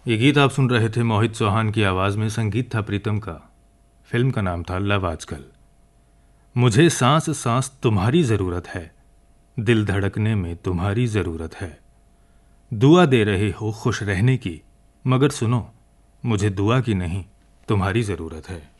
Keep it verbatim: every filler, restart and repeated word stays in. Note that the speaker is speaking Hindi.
ये गीत आप सुन रहे थे मोहित चौहान की आवाज़ में। संगीत था प्रीतम का। फिल्म का नाम था लव आजकल। मुझे सांस सांस तुम्हारी ज़रूरत है, दिल धड़कने में तुम्हारी ज़रूरत है। दुआ दे रहे हो खुश रहने की, मगर सुनो मुझे दुआ की नहीं तुम्हारी ज़रूरत है।